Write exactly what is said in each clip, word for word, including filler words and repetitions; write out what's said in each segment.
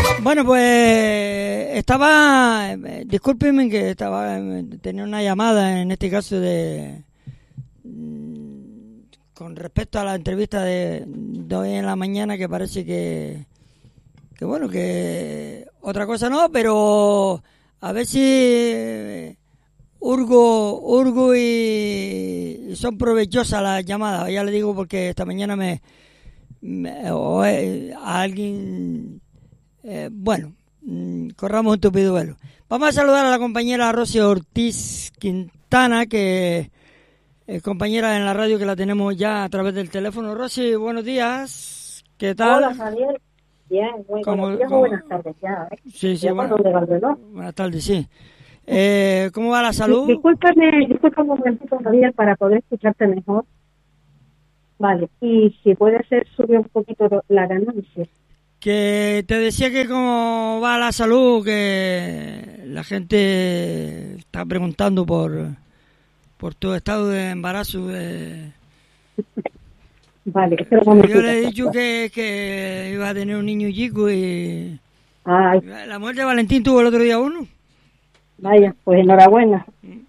Bueno, pues estaba, eh, discúlpenme que estaba, eh, tenía una llamada en este caso de, mm, con respecto a la entrevista de, de hoy en la mañana, que parece que, que bueno, que otra cosa no, pero a ver si eh, Urgo, Urgo y, y son provechosas las llamadas, ya le digo porque esta mañana me, me o, eh, a alguien... Eh, bueno, mmm, corramos un tupido velo. Vamos a saludar a la compañera Rosy Ortiz Quintana, que es compañera en la radio, que la tenemos ya a través del teléfono. Rosy, buenos días. ¿Qué tal? Hola, Javier. Bien, muy ¿Cómo, buenos días o cómo? buenas tardes ya, ¿eh? Sí, sí, Ya bueno, por dónde va el reloj. buenas tardes, sí. Eh, ¿Cómo va la salud? Di- Discúlpame, discúlpame un momentito, Javier, para poder escucharte mejor. Vale, y si puede ser, sube un poquito la ganancia. Que te decía que cómo va la salud, que la gente está preguntando por, por tu estado de embarazo. De... Vale, espera un momentito. Yo le he dicho que, que iba a tener un niño chico y... Ay, La mujer de Valentín tuvo el otro día uno. vaya, pues enhorabuena.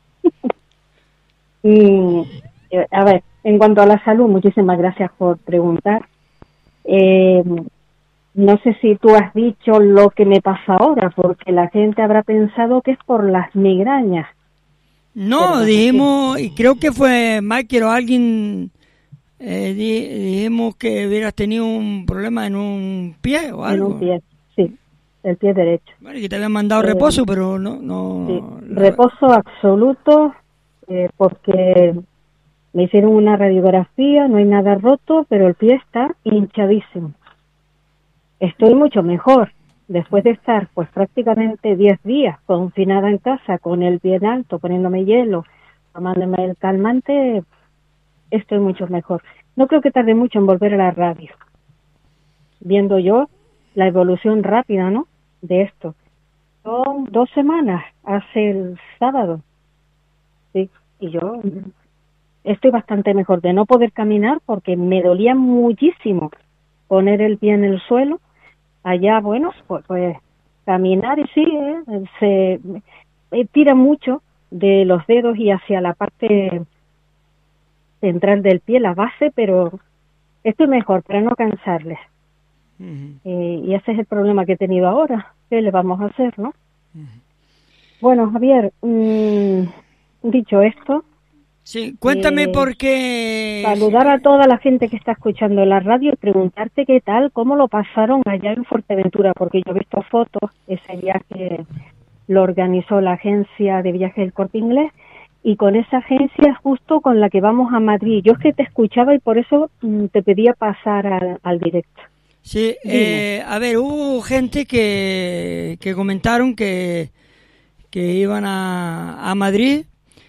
Y, eh, a ver, en cuanto a la salud, muchísimas gracias por preguntar. Eh, no sé si tú has dicho lo que me pasa ahora, porque la gente habrá pensado que es por las migrañas. No, Pero, dijimos, y creo que fue Michael o alguien, eh, di- dijimos que hubieras tenido un problema en un pie o En algo. un pie, sí, el pie derecho. Bueno, y que te habían mandado Eh, reposo, pero no... no Sí, la- reposo absoluto, eh, porque me hicieron una radiografía, no hay nada roto, pero el pie está hinchadísimo. Estoy mucho mejor, después de estar pues prácticamente diez días confinada en casa, con el pie en alto, poniéndome hielo, tomándome el calmante, estoy mucho mejor. No creo que tarde mucho en volver a la radio, viendo yo la evolución rápida, ¿no?, de esto. Son dos semanas, hace el sábado, sí, y yo estoy bastante mejor de no poder caminar porque me dolía muchísimo poner el pie en el suelo. Allá, bueno, pues, pues caminar y sí, ¿eh? se eh, tira mucho de los dedos y hacia la parte central del pie, la base, pero estoy mejor para no cansarles. Uh-huh. Eh, y ese es el problema que he tenido ahora. ¿Qué le vamos a hacer, no? Uh-huh. Bueno, Javier, mmm, dicho esto... Sí, cuéntame eh, por qué... Saludar a toda la gente que está escuchando la radio y preguntarte qué tal, cómo lo pasaron allá en Fuerteventura, porque yo he visto fotos, ese viaje lo organizó la agencia de viajes del Corte Inglés, y con esa agencia justo con la que vamos a Madrid. Yo es que te escuchaba y por eso mm, te pedía pasar al, al directo. Sí, eh, a ver, hubo gente que, que comentaron que, que iban a, a Madrid,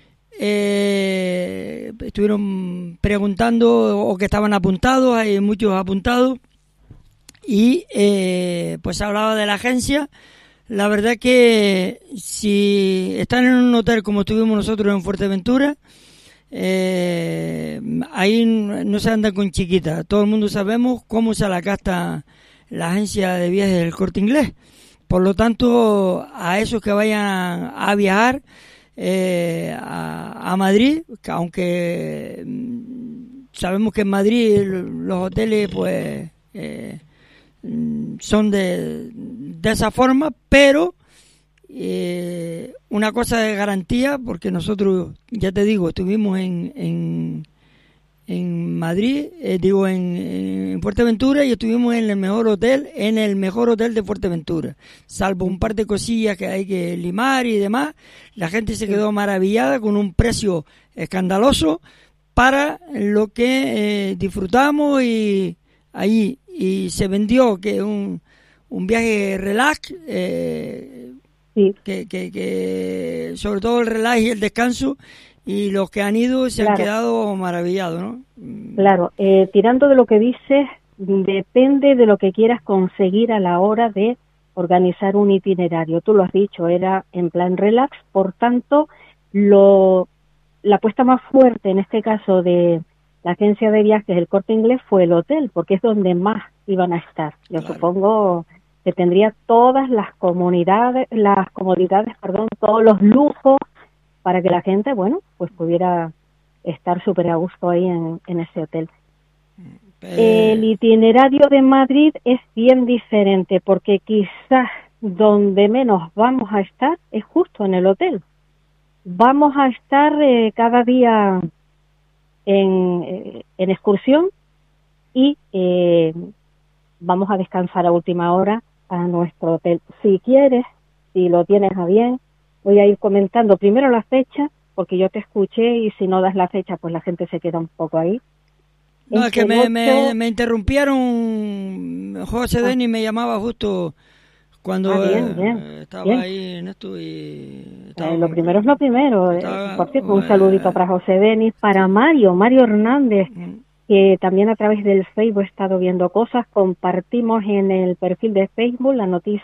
eh, estuvieron preguntando o que estaban apuntados, hay muchos apuntados, y eh, pues hablaba de la agencia. La verdad que si están en un hotel como estuvimos nosotros en Fuerteventura, eh, ahí no se anda con chiquita. Todo el mundo sabemos cómo se la gasta la agencia de viajes del Corte Inglés. Por lo tanto, a esos que vayan a viajar eh, a, a Madrid, que aunque sabemos que en Madrid los hoteles pues eh, son de, de esa forma, pero eh, una cosa de garantía, porque nosotros, ya te digo, estuvimos en, en, en Madrid, eh, digo en, en Fuerteventura, y estuvimos en el mejor hotel, en el mejor hotel de Fuerteventura, salvo un par de cosillas que hay que limar y demás. La gente se quedó maravillada con un precio escandaloso para lo que eh, disfrutamos y allí, y se vendió que un, un viaje relax, eh, sí. que, que, que sobre todo el relax y el descanso, y los que han ido se claro. han quedado maravillados, ¿no? Claro, eh, tirando de lo que dices, depende de lo que quieras conseguir a la hora de organizar un itinerario. Tú lo has dicho, era en plan relax, por tanto, lo la apuesta más fuerte en este caso de la agencia de viajes del Corte Inglés fue el hotel, porque es donde más iban a estar. Yo claro. supongo se tendría todas las comunidades, las comodidades, perdón, todos los lujos para que la gente, bueno, pues pudiera estar súper a gusto ahí en, en ese hotel. Eh... El itinerario de Madrid es bien diferente porque quizás donde menos vamos a estar es justo en el hotel. Vamos a estar eh, cada día en, eh, en excursión y eh, vamos a descansar a última hora a nuestro hotel. Si quieres, si lo tienes a bien, voy a ir comentando primero la fecha, porque yo te escuché y si no das la fecha, pues la gente se queda un poco ahí. No, es, es que me, ocho... me, me interrumpieron, José ah. Denis me llamaba justo cuando ah, bien, bien, eh, estaba bien. ahí en esto y... Estaba Eh, lo primero es lo primero. Estaba, Por cierto, un eh, saludito para José Denis, para Mario, Mario Hernández, que también a través del Facebook he estado viendo cosas. Compartimos en el perfil de Facebook la noticia